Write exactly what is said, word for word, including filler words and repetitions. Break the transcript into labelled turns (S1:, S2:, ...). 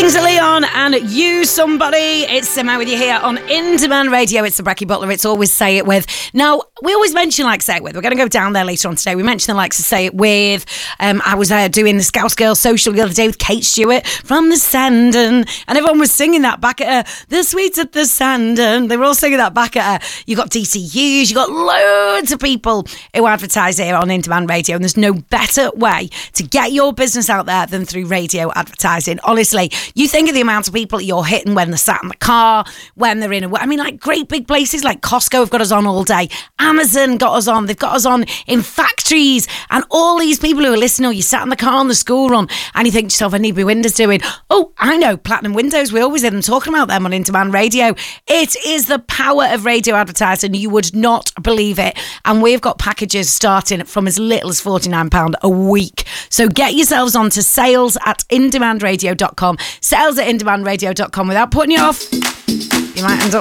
S1: Kings of Leon and You Somebody. It's Simo with you here on In Demand Radio. It's the Brecky Butler. It's always Say It With. Now, we always mention like Say It With. We're going to go down there later on today. We mentioned the likes of Say It With. Um, I was uh, doing the Scouse Girl social the other day with Kate Stewart from the Sandon, and everyone was singing that back at her. The Sweets at the Sandon. They were all singing that back at her. You got D C Us. You got loads of people who advertise here on In Demand Radio, and there's no better way to get your business out there than through radio advertising. Honestly, you think of the amount of people you're hitting when they're sat in the car, when they're in a... I mean, like great big places like Costco have got us on all day. Amazon got us on. They've got us on in factories. And all these people who are listening, or you sat in the car on the school run and you think to yourself, I need my windows doing. Oh, I know, Platinum Windows. We always hear them talking about them on In Demand Radio. It is the power of radio advertising. You would not believe it. And we've got packages starting from as little as forty-nine pounds a week. So get yourselves on to sales at in demand radio dot com. Sales at in demand radio dot com without putting you off. You might end up